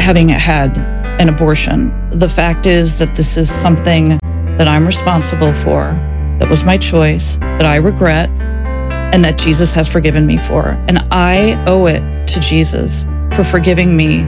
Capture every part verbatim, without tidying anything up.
having had an abortion. The fact is that this is something that I'm responsible for, that was my choice, that I regret, and that Jesus has forgiven me for. And I owe it to Jesus for forgiving me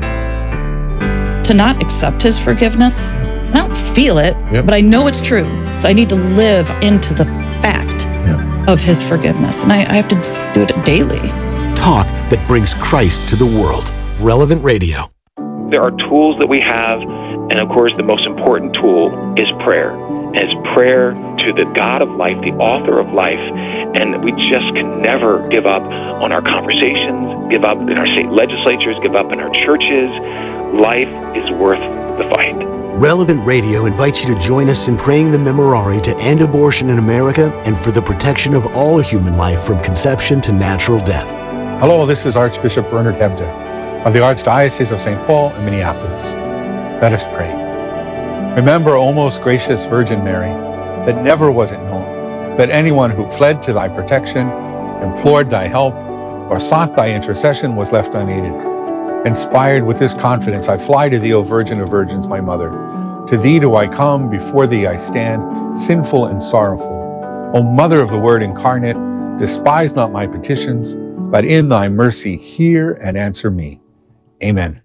to not accept his forgiveness. I don't feel it, yep. but I know it's true. So I need to live into the fact yep. of his forgiveness. And I, I have to do it daily. Talk that brings Christ to the world. Relevant Radio. There are tools that we have, and of course the most important tool is prayer. And it's prayer to the God of life, the author of life, and we just can never give up on our conversations, give up in our state legislatures, give up in our churches. Life is worth the fight. Relevant Radio invites you to join us in praying the Memorare to end abortion in America and for the protection of all human life from conception to natural death. Hello, this is Archbishop Bernard Hebda of the Archdiocese of Saint Paul in Minneapolis. Let us pray. Remember, O most gracious Virgin Mary, that never was it known that anyone who fled to thy protection, implored thy help, or sought thy intercession was left unaided. Inspired with this confidence, I fly to thee, O Virgin of Virgins, my Mother. To thee do I come, before thee I stand, sinful and sorrowful. O Mother of the Word incarnate, despise not my petitions, but in thy mercy hear and answer me. Amen.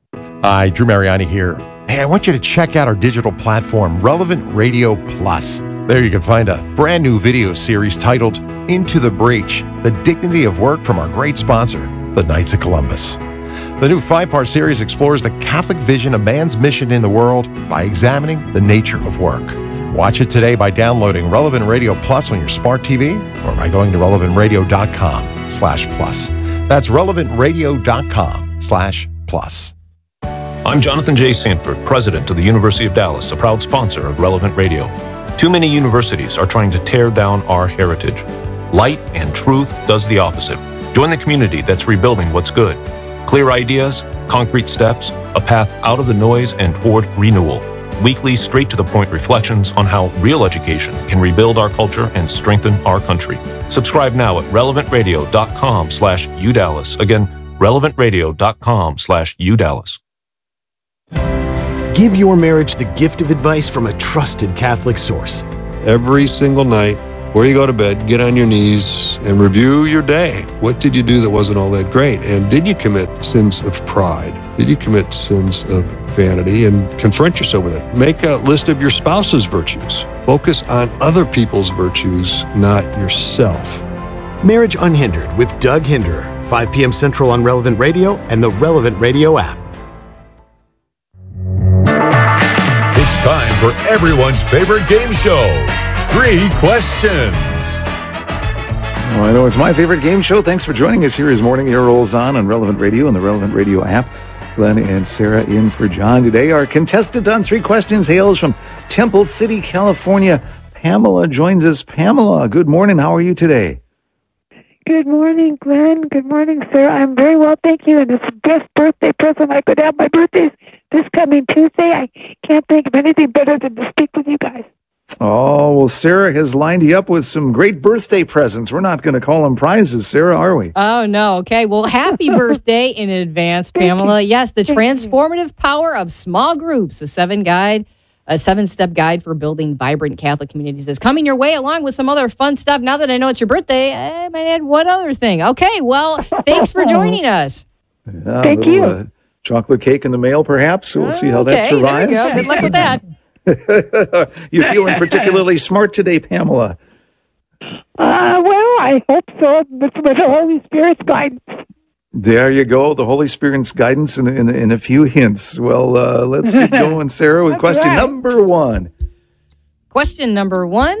Hi, Drew Mariani here. Hey, I want you to check out our digital platform, Relevant Radio Plus. There you can find a brand new video series titled Into the Breach, The Dignity of Work from our great sponsor, the Knights of Columbus. The new five-part series explores the Catholic vision of man's mission in the world by examining the nature of work. Watch it today by downloading Relevant Radio Plus on your smart T V or by going to relevant radio dot com slash plus. That's relevant radio dot com slash plus. I'm Jonathan J. Sanford, president of the University of Dallas, a proud sponsor of Relevant Radio. Too many universities are trying to tear down our heritage. Light and truth does the opposite. Join the community that's rebuilding what's good. Clear ideas, concrete steps, a path out of the noise and toward renewal. Weekly, straight-to-the-point reflections on how real education can rebuild our culture and strengthen our country. Subscribe now at relevant radio dot com slash U Dallas. Again, relevant radio dot com slash U Dallas. Give your marriage the gift of advice from a trusted Catholic source. Every single night, before you go to bed, get on your knees and review your day. What did you do that wasn't all that great? And did you commit sins of pride? Did you commit sins of vanity? And confront yourself with it. Make a list of your spouse's virtues. Focus on other people's virtues, not yourself. Marriage Unhindered with Doug Hinderer, five p.m. Central on Relevant Radio and the Relevant Radio app. It's time for everyone's favorite game show, Three Questions. Well, I know it's my favorite game show. Thanks for joining us here as Morning Air rolls on on Relevant Radio and the Relevant Radio app. Glenn and Sarah in for John today. Our contestant on Three Questions hails from Temple City, California. Pamela joins us. Pamela, good morning. How are you today? Good morning, Glenn. Good morning, sir. I'm very well, thank you. And it's the best birthday present I could have. My birthday's this coming Tuesday. I can't think of anything better than to speak with you guys. Oh, well, Sarah has lined you up with some great birthday presents. We're not going to call them prizes, Sarah, are we? Oh, no. Okay. Well, happy birthday in advance, Pamela. Yes, the transformative power of small groups, a seven guide, a seven-step guide for building vibrant Catholic communities is coming your way, along with some other fun stuff. Now that I know it's your birthday, I might add one other thing. Okay. Well, thanks for joining us. Yeah, Thank little, you. Uh, chocolate cake in the mail, perhaps. We'll see how okay, that survives. There you go. Good luck with that. You feeling particularly smart today, Pamela? Uh, well, I hope so, with, with the Holy Spirit's guidance. There you go, the Holy Spirit's guidance and, and, and a few hints. Well, uh, let's get going, Sarah, with question right. number one. Question number one.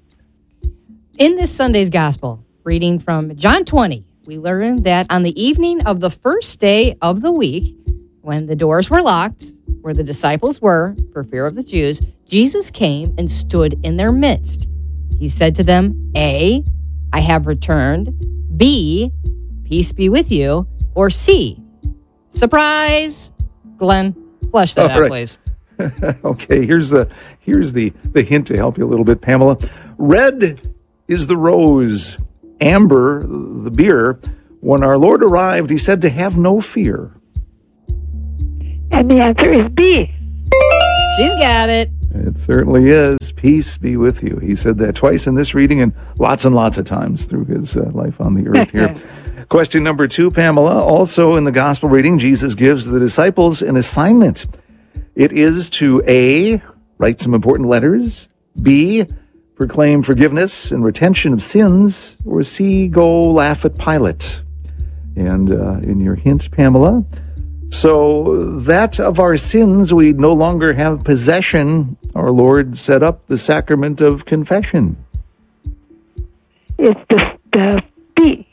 In this Sunday's Gospel, reading from John twenty, we learn that on the evening of the first day of the week, when the doors were locked, where the disciples were, for fear of the Jews, Jesus came and stood in their midst. He said to them, A, I have returned. B, peace be with you. Or C, surprise. Glenn, flesh that All out, right. please. Okay, here's the here's the, the hint to help you a little bit, Pamela. Red is the rose, amber the beer. When our Lord arrived, he said to have no fear. And the answer is B. She's got it. It certainly is. Peace be with you. He said that twice in this reading and lots and lots of times through his uh, life on the earth here. Question number two, Pamela. Also in the gospel reading, Jesus gives the disciples an assignment. It is to A, write some important letters, B, proclaim forgiveness and retention of sins, or C, go laugh at Pilate. And uh, in your hint, Pamela, so that of our sins we no longer have possession, our Lord set up the sacrament of confession. It's the, the B.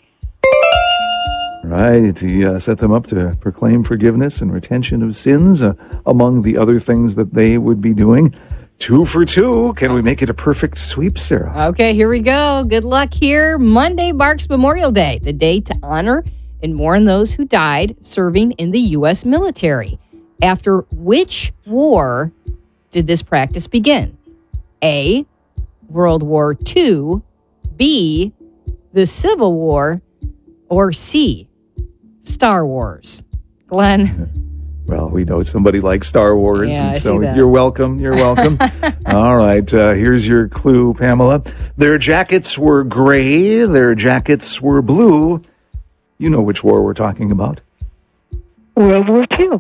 Right. He uh, set them up to proclaim forgiveness and retention of sins, uh, among the other things that they would be doing. Two for two. Can we make it a perfect sweep, Sarah? Okay, here we go. Good luck here. Monday marks Memorial Day, the day to honor and mourn those who died serving in the U S military. After which war did this practice begin? A, World War Two, B, the Civil War, or C, Star Wars? Glenn? Well, we know somebody likes Star Wars, Yeah, and I so see that. you're welcome. You're welcome. All right, uh, here's your clue, Pamela. Their jackets were gray. Their jackets were blue. You know which war we're talking about. World War Two.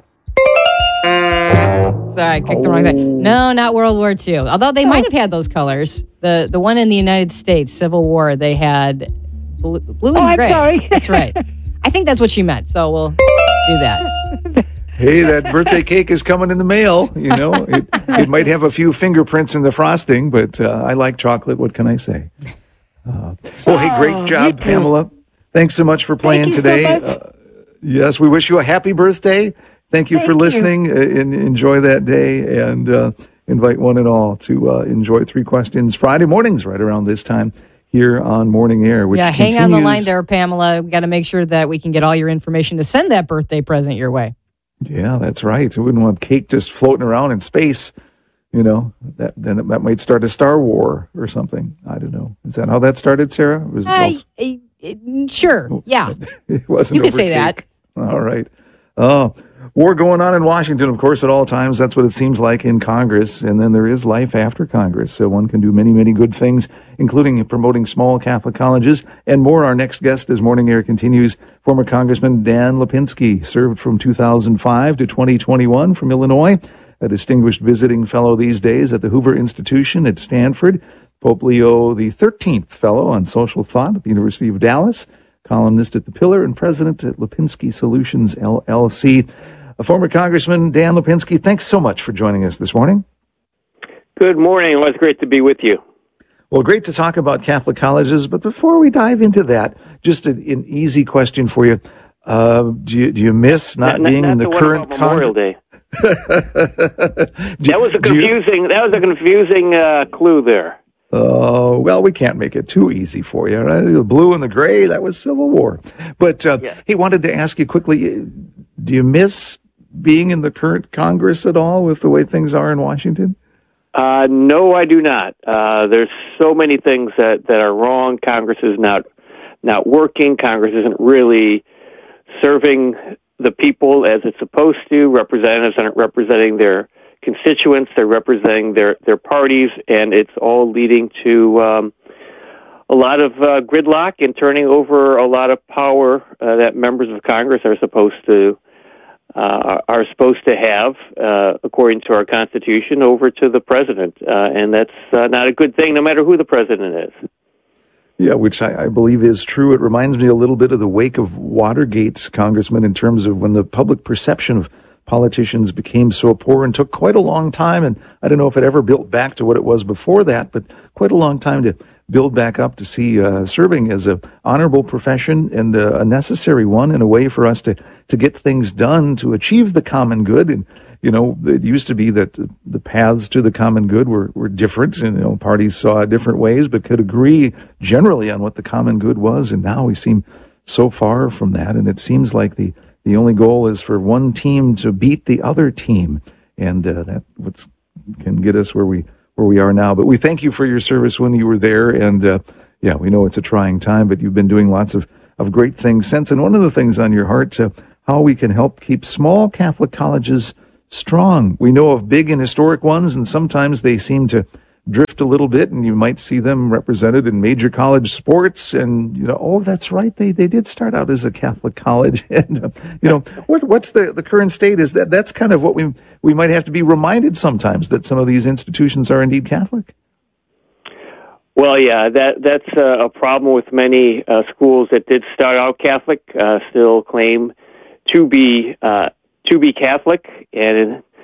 Sorry, I clicked the wrong thing. No, not World War Two. Although they might have had those colors. The the one in the United States, Civil War, they had blue, blue and Oh, I'm gray. sorry. That's right. I think that's what she meant. So we'll do that. Hey, that birthday cake is coming in the mail. You know, it, it might have a few fingerprints in the frosting, but uh, I like chocolate. What can I say? Uh, well, hey, great Oh, job, me too. Pamela. Thanks so much for playing you so today. much. Uh, yes, we wish you a happy birthday. Thank you Thank for you. listening. Uh, and enjoy that day, and uh, invite one and all to uh, enjoy Three Questions Friday mornings right around this time here on Morning Air. Which Yeah, hang on the line continues- there, Pamela. We got to make sure that we can get all your information to send that birthday present your way. Yeah, that's right. We wouldn't want cake just floating around in space. You know, that then that might start a Star War or something. I don't know. Is that how that started, Sarah? It was Uh, uh, uh, sure. Yeah. it wasn't You could over say that. cake. All right. Oh, war going on in Washington, of course, at all times. That's what it seems like in Congress. And then there is life after Congress. So one can do many, many good things, including promoting small Catholic colleges and more. Our next guest as Morning Air continues, former Congressman Dan Lipinski, served from two thousand five to twenty twenty-one from Illinois, a distinguished visiting fellow these days at the Hoover Institution at Stanford, Pope Leo the thirteenth Fellow on Social Thought at the University of Dallas, columnist at The Pillar, and president at Lipinski Solutions, L L C. A former Congressman, Dan Lipinski, thanks so much for joining us this morning. Good morning. It was great to be with you. Well, great to talk about Catholic colleges, but before we dive into that, just an, an easy question for you. Uh, do you do you miss not, Not- being not in the one current about Memorial Congress? Day. That was a confusing. That was a confusing uh, clue there. Oh, well, we can't make it too easy for you. Right? The blue and the gray, that was Civil War. But, uh, Yeah. hey, wanted to ask you quickly, do you miss being in the current Congress at all with the way things are in Washington? Uh, no, I do not. Uh, there's so many things that, that are wrong. Congress is not not working. Congress isn't really serving the people as it's supposed to. Representatives aren't representing their constituents. They're representing their, their parties, and it's all leading to um, a lot of uh, gridlock and turning over a lot of power uh, that members of Congress are supposed to uh, are supposed to have, uh, according to our Constitution, over to the president, uh, and that's uh, not a good thing, no matter who the president is. Yeah, which I, I believe is true. It reminds me a little bit of the wake of Watergate, Congressman, in terms of when the public perception of politicians became so poor and took quite a long time. And I don't know if it ever built back to what it was before that, but quite a long time to build back up to see uh, serving as a honorable profession and uh, a necessary one in a way for us to, to get things done to achieve the common good. And, you know, it used to be that the paths to the common good were, were different, and, you know, parties saw it different ways, but could agree generally on what the common good was. And now we seem so far from that. And it seems like the, the only goal is for one team to beat the other team. And uh, that what's, can get us where we, where we are now. But we thank you for your service when you were there. And uh, yeah, we know it's a trying time, but you've been doing lots of, of great things since. And one of the things on your heart, uh, how we can help keep small Catholic colleges strong. We know of big and historic ones, and sometimes they seem to drift a little bit, and you might see them represented in major college sports. And, you know, oh, that's right. They they did start out as a Catholic college. And, uh, you know, what what's the, the current state is that that's kind of what we we might have to be reminded sometimes, that some of these institutions are indeed Catholic. Well, yeah, that that's uh, a problem with many uh, schools that did start out Catholic, uh, still claim to be uh, to be Catholic, and